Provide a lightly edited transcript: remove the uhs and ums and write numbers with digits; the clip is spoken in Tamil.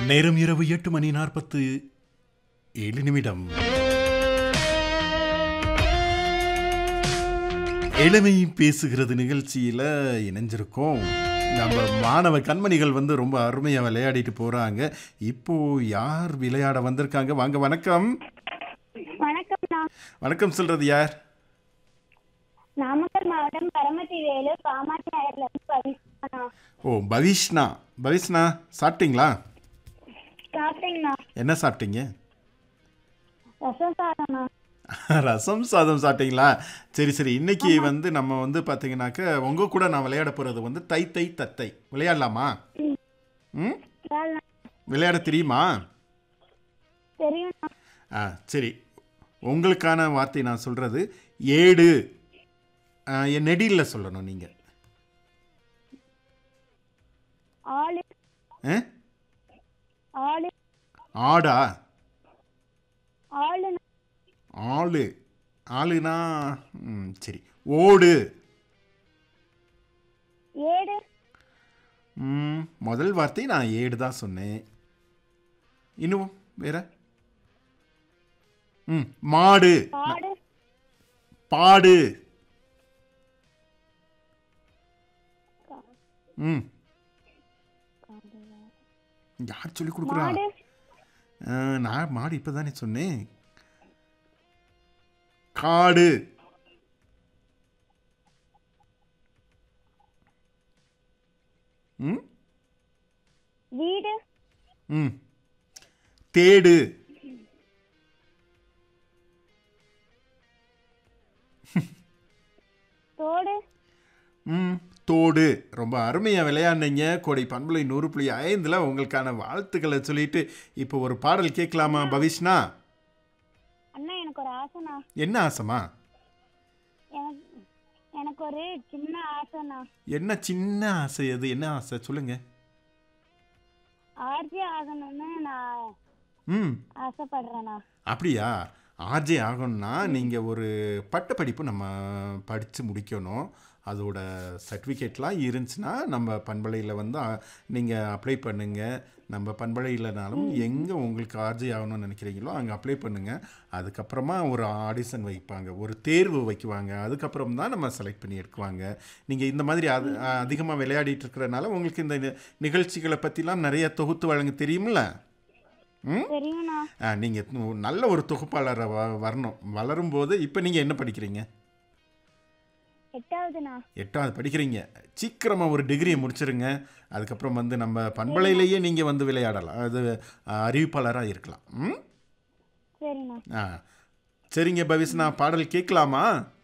நேரம் இரவு 8:47. இளமை பேசுகிறது நிகழ்ச்சியில் இணைஞ்சிருக்கோம். நம்ம மாணவ கண்மணிகள் ரொம்ப அருமையாக விளையாடிட்டு போகிறாங்க. இப்போ யார் விளையாட வந்திருக்காங்க? வாங்க. வணக்கம். வணக்கம் சொல்கிறது யார்? நாமக்கல் மாவட்டம் பரமத்தி வேலு காமாட்சி நகர்ல இருந்து பவிஷ்ணா. ஓ, பவிஷ்ணா. பவிஷ்ணா, சாப்பிட்டீங்களா? சாப்பிட்டீங்களா? என்ன சாப்பிட்டீங்க? ரசம் சாதம்ண்ணா. ரசம் சாதம் சாப்பிட்டீங்களா? சரி சரி. இன்னைக்கு நம்ம பார்த்தீங்கன்னாக்க உங்க கூட நான் விளையாட போகிறது தை தை தத்தை. விளையாடலாமா? ம், விளையாட தெரியுமா? தெரியும்ண்ணா. சரி. உங்களுக்கான வார்த்தை நான் சொல்கிறது ஏடு. என் நெடியில் சொல்லணும் நீங்கள். ஆளு. ஆளு. ஆடா? ஆளு. ஆளு. ஆளுனா சரி. ஓடு. ஏடு. முதல் வார்த்தை நான் ஏடு தான் சொன்னேன். இன்னும் வேற? மாடு. பாடு. பாடு. யார் சொல்லி கொடுக்குறா? மாடு. நான் மாடு இப்போ தானே சொன்னேன். காடு. வீடு. தேடு. தோடு. தோடு. ரொம்ப அருமையாக விளையாடுனீங்க. கோடை பண்பலை 100.5 உங்களுக்கான வாழ்த்துக்களை சொல்லிட்டு இப்போ ஒரு பாடல் கேட்கலாமா பவிஷ்ணா? அண்ணா, எனக்கு ஒரு ஆசைண்ணா. என்ன ஆசைமா? எனக்கு ஒரு சின்ன ஆசைண்ணா. என்ன சின்ன ஆசை? அது என்ன ஆசை சொல்லுங்க. ஆர்ஜி ஆகணும்னு நான் ஆசைப்படுறேண்ணா. அப்படியா? ஆர்ஜே ஆகணும்னா நீங்கள் ஒரு பட்டப்படிப்பு நம்ம படித்து முடிக்கணும். அதோட சர்டிஃபிகேட்லாம் இருந்துச்சுன்னா நம்ம பண்பலையில் நீங்கள் அப்ளை பண்ணுங்கள். நம்ம பண்பலையிலனாலும் எங்கே உங்களுக்கு ஆர்ஜே ஆகணும்னு நினைக்கிறீங்களோ அங்கே அப்ளை பண்ணுங்கள். அதுக்கப்புறமா ஒரு ஆடிஷன் வைப்பாங்க, ஒரு தேர்வு வைக்குவாங்க. அதுக்கப்புறம் தான் நம்ம செலக்ட் பண்ணி எடுக்குவாங்க. நீங்கள் இந்த மாதிரி அதிகமாக விளையாடிட்டு இருக்கிறனால உங்களுக்கு இந்த நிகழ்ச்சிகளை பற்றிலாம் நிறைய தொகுத்து வழங்க தெரியுமில்ல? நீங்கள் நல்ல ஒரு தொகுப்பாளரை வரணும். வளரும்போது இப்போ நீங்கள் என்ன படிக்கிறீங்க? 8வது படிக்கிறீங்க. சீக்கிரமாக ஒரு டிகிரியை முடிச்சிருங்க. அதுக்கப்புறம் நம்ம பண்பலையிலேயே நீங்கள் விளையாடலாம். அது அறிவிப்பாளராக இருக்கலாம். சரிங்க பவிஷ்ணா, பாடல் கேட்கலாமா?